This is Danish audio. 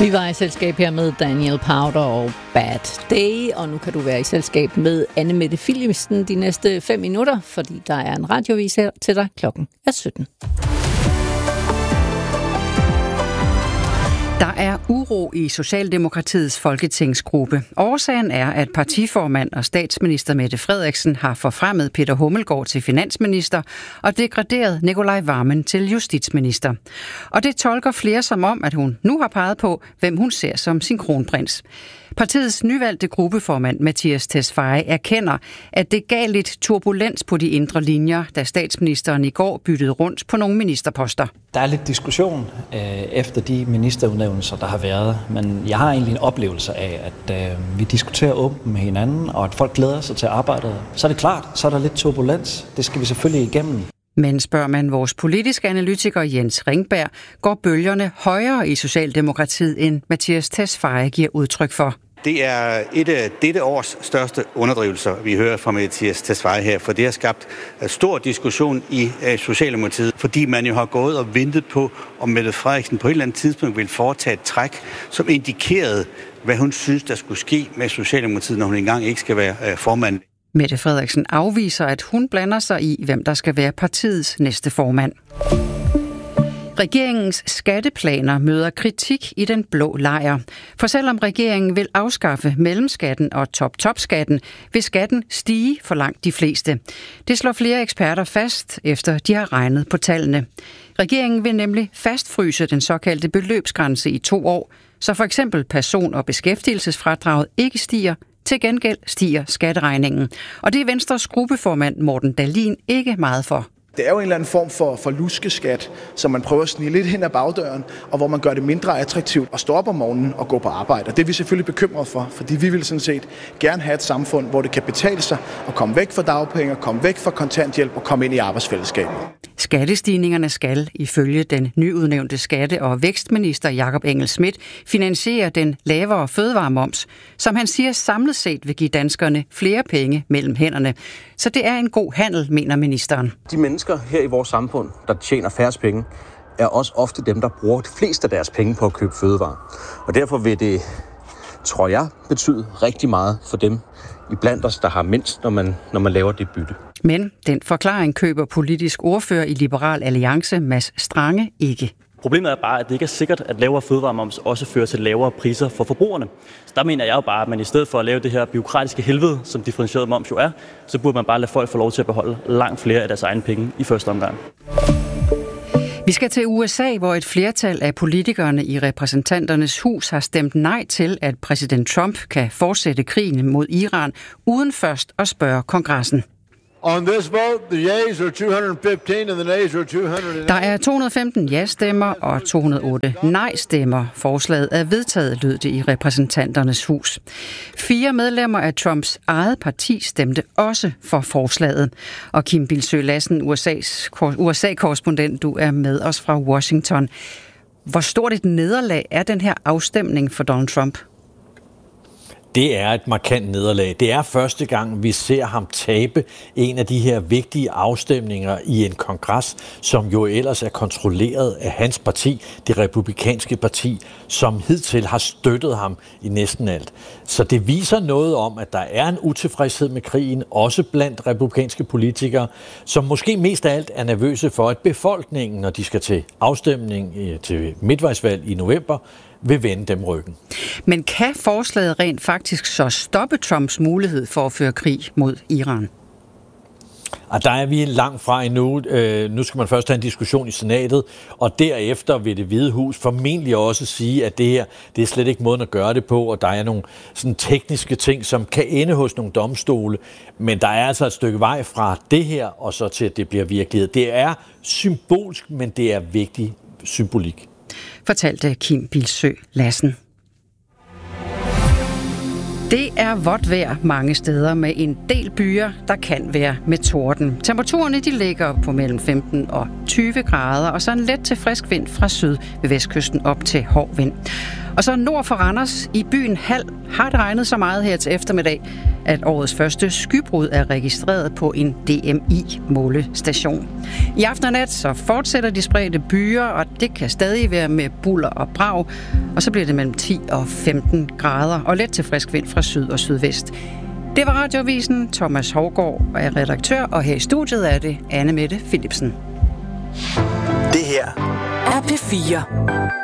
Vi var i selskab her med Daniel Powder og Bad Day, og nu kan du være i selskab med Anne-Mette Philipsen de næste 5 minutter, fordi der er en radiovis her til dig. Klokken er 17. Der er uro i Socialdemokratiets folketingsgruppe. Årsagen er, at partiformand og statsminister Mette Frederiksen har forfremmet Peter Hummelgaard til finansminister og degraderet Nicolai Wammen til justitsminister. Og det tolker flere som om, at hun nu har peget på, hvem hun ser som sin kronprins. Partiets nyvalgte gruppeformand Mattias Tesfaye erkender, at det gav lidt turbulens på de indre linjer, da statsministeren i går byttede rundt på nogle ministerposter. Der er lidt diskussion efter de ministerudnævnelser, der har været, men jeg har egentlig en oplevelse af, at vi diskuterer åbent med hinanden, og at folk glæder sig til arbejdet. Så er det klart, så er der lidt turbulens. Det skal vi selvfølgelig igennem. Men spørger man vores politiske analytiker Jens Ringberg, går bølgerne højere i Socialdemokratiet, end Mattias Tesfaye giver udtryk for. Det er et af dette års største underdrivelser, vi hører fra Mattias Tesfaye her, for det har skabt stor diskussion i Socialdemokratiet, fordi man jo har gået og ventet på, om Mette Frederiksen på et eller andet tidspunkt vil foretage et træk, som indikerede, hvad hun synes, der skulle ske med Socialdemokratiet, når hun engang ikke skal være formand. Mette Frederiksen afviser, at hun blander sig i, hvem der skal være partiets næste formand. Regeringens skatteplaner møder kritik i den blå lejr. For selvom regeringen vil afskaffe mellemskatten og top-top-skatten, vil skatten stige for langt de fleste. Det slår flere eksperter fast, efter de har regnet på tallene. Regeringen vil nemlig fastfryse den såkaldte beløbsgrænse i 2 år, så for eksempel person- og beskæftigelsesfradraget ikke stiger. Til gengæld stiger skatteregningen. Og det er Venstres gruppeformand Morten Dahlin ikke meget for. Det er jo en eller anden form for luskeskat, som man prøver at snige lidt hen ad bagdøren, og hvor man gør det mindre attraktivt at stå op om morgenen og gå på arbejde. Og det er vi selvfølgelig bekymret for, fordi vi vil sådan set gerne have et samfund, hvor det kan betale sig at komme væk fra dagpenge, komme væk fra kontanthjælp og komme ind i arbejdsfællesskabet. Skattestigningerne skal, ifølge den nyudnævnte skatte- og vækstminister Jakob Engel-Schmidt, finansiere den lavere fødevaremoms, som han siger samlet set vil give danskerne flere penge mellem hænderne. Så det er en god handel, mener ministeren. De mennesker her i vores samfund, der tjener færrest penge, er også ofte dem, der bruger de fleste af deres penge på at købe fødevarer. Og derfor vil det, tror jeg, betyde rigtig meget for dem iblandt os, der har mindst, når man laver det bytte. Men den forklaring køber politisk ordfører i Liberal Alliance, Mads Strange, ikke. Problemet er bare, at det ikke er sikkert, at lavere fødevaremoms også fører til lavere priser for forbrugerne. Så der mener jeg jo bare, at man i stedet for at lave det her bureaukratiske helvede, som differentieret moms jo er, så burde man bare lade folk få lov til at beholde langt flere af deres egne penge i første omgang. Vi skal til USA, hvor et flertal af politikerne i repræsentanternes hus har stemt nej til, at præsident Trump kan fortsætte krigen mod Iran, uden først at spørge kongressen. On this vote, the yeas are 215 and the nays are 200. Der er 215 ja-stemmer og 208 nej-stemmer. Forslaget er vedtaget, lød det i repræsentanternes hus. 4 medlemmer af Trumps eget parti stemte også for forslaget. Og Kim Bildsøe Lassen, USA-korrespondent, du er med os fra Washington. Hvor stort et nederlag er den her afstemning for Donald Trump? Det er et markant nederlag. Det er første gang, vi ser ham tabe en af de her vigtige afstemninger i en kongres, som jo ellers er kontrolleret af hans parti, det republikanske parti, som hidtil har støttet ham i næsten alt. Så det viser noget om, at der er en utilfredshed med krigen, også blandt republikanske politikere, som måske mest af alt er nervøse for, at befolkningen, når de skal til afstemning til midtvejsvalg i november, vil vende dem ryggen. Men kan forslaget rent faktisk så stoppe Trumps mulighed for at føre krig mod Iran? Og der er vi langt fra endnu. Nu skal man først have en diskussion i senatet, og derefter vil Det Hvide Hus formentlig også sige, at det her, det er slet ikke måden at gøre det på, og der er nogle sådan tekniske ting, som kan ende hos nogle domstole, men der er altså et stykke vej fra det her, og så til, at det bliver virkelighed. Det er symbolsk, men det er vigtig symbolik. Fortalte Kim Bildsøe Lassen. Det er vådt vejr mange steder med en del byer, der kan være med torden. Temperaturerne de ligger på mellem 15 og 20 grader, og så en let til frisk vind fra syd ved vestkysten op til hård vind. Og så nord for Randers i byen Hald har det regnet så meget her til eftermiddag, at årets første skybrud er registreret på en DMI-målestation. I aften og nat så fortsætter de spredte byer, og det kan stadig være med bulder og brag, og så bliver det mellem 10 og 15 grader, og let til frisk vind fra syd og sydvest. Det var Radioavisen. Thomas Hovgaard er redaktør, og her i studiet er det Anne Mette Philipsen. Det her er P4.